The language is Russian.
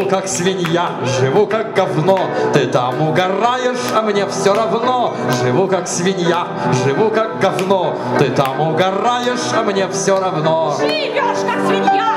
как свинья, живу как говно. Ты там угораешь, а мне все равно. Живу как свинья, живу как говно. Ты там угораешь, а мне все равно. Живешь как свинья,